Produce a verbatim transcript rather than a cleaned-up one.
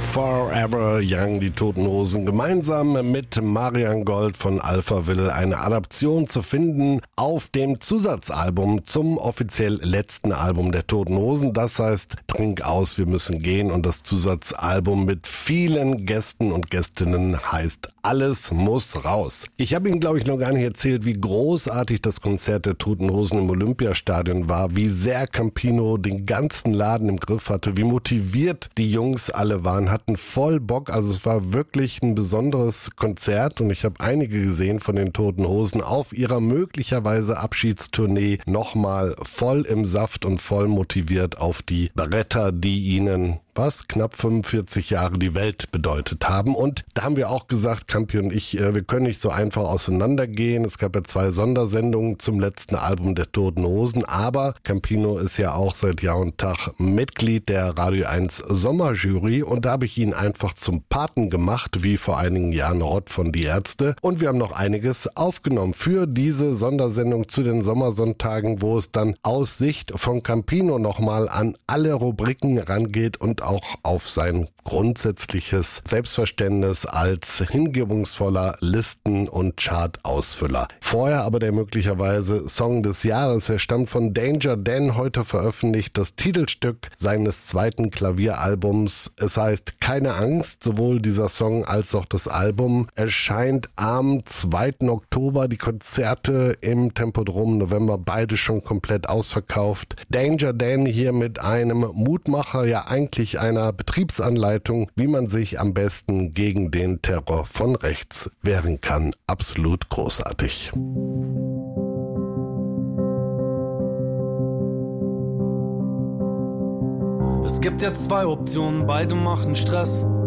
Forever Young, die Toten Hosen, gemeinsam mit Marian Gold von Alphaville, eine Adaption zu finden auf dem Zusatzalbum zum offiziell letzten Album der Toten Hosen. Das heißt, Trink aus, wir müssen gehen. Und das Zusatzalbum mit vielen Gästen und Gästinnen heißt Alles muss raus. Ich habe Ihnen, glaube ich, noch gar nicht erzählt, wie großartig das Konzert der Toten Hosen im Olympiastadion war, wie sehr Campino den ganzen Laden im Griff hatte, wie motiviert die Jungs alle waren, hatten voll Bock. Also es war wirklich ein besonderes Konzert und ich habe einige gesehen von den Toten Hosen auf ihrer möglicherweise Abschiedstournee nochmal voll im Saft und voll motiviert auf die Bretter, die ihnen was knapp fünfundvierzig Jahre die Welt bedeutet haben. Und da haben wir auch gesagt, Campi und ich, wir können nicht so einfach auseinandergehen. Es gab ja zwei Sondersendungen zum letzten Album der Toten Hosen, aber Campino ist ja auch seit Jahr und Tag Mitglied der Radio eins Sommerjury und da habe ich ihn einfach zum Paten gemacht, wie vor einigen Jahren Rott von Die Ärzte. Und wir haben noch einiges aufgenommen für diese Sondersendung zu den Sommersonntagen, wo es dann aus Sicht von Campino nochmal an alle Rubriken rangeht und auch auf sein grundsätzliches Selbstverständnis als hingebungsvoller Listen- und Chart-Ausfüller. Vorher aber der möglicherweise Song des Jahres. Er stammt von Danger Dan, heute veröffentlicht, das Titelstück seines zweiten Klavieralbums. Es heißt Keine Angst, sowohl dieser Song als auch das Album erscheint am zweiten Oktober. Die Konzerte im Tempodrom November, beide schon komplett ausverkauft. Danger Dan hier mit einem Mutmacher, ja eigentlich einer Betriebsanleitung, wie man sich am besten gegen den Terror von rechts wehren kann. Absolut großartig. Es gibt ja zwei Optionen, beide machen Stress.